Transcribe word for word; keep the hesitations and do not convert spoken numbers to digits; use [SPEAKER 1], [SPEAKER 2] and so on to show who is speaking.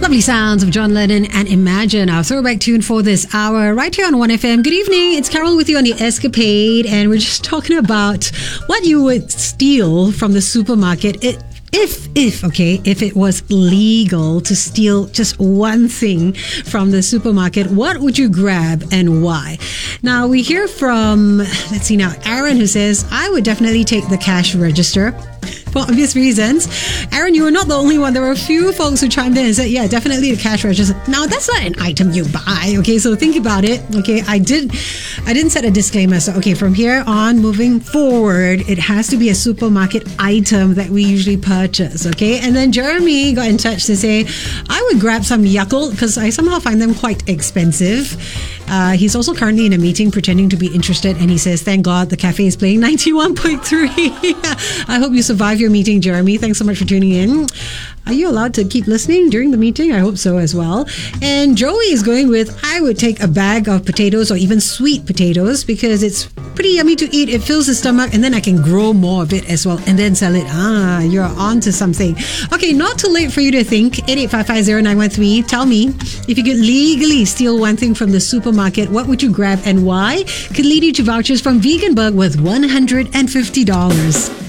[SPEAKER 1] Lovely sounds of John Lennon and Imagine, our throwback tune for this hour, right here on one F M. Good evening, it's Carol with you on The Escapade, and we're just talking about what you would steal from the supermarket. It If, if, okay, if it was legal to steal just one thing from the supermarket, what would you grab and why? Now, we hear from, let's see now, Aaron, who says, I would definitely take the cash register for obvious reasons. Aaron, you were not the only one. There were a few folks who chimed in and said, yeah, definitely the cash register. Now, that's not an item you buy, okay? So think about it, okay? I did, I didn't set a disclaimer. So, okay, from here on, moving forward, it has to be a supermarket item that we usually purchase, okay? And then Jeremy got in touch to say, I would grab some Yakult because I somehow find them quite expensive. Uh, he's also currently in a meeting pretending to be interested, and he says, thank God the cafe is playing ninety-one point three. I hope you survive your meeting, Jeremy. Thanks so much for tuning in. Are you allowed to keep listening during the meeting? I hope so as well. And Joey is going with, I would take a bag of potatoes or even sweet potatoes because it's pretty yummy to eat. It fills the stomach and then I can grow more of it as well and then sell it. Ah, you're on to something. Okay, not too late for you to think. eight eight five five zero nine one three. Tell me, if you could legally steal one thing from the supermarket, what would you grab and why? Could lead you to vouchers from Veganburg worth one hundred fifty dollars.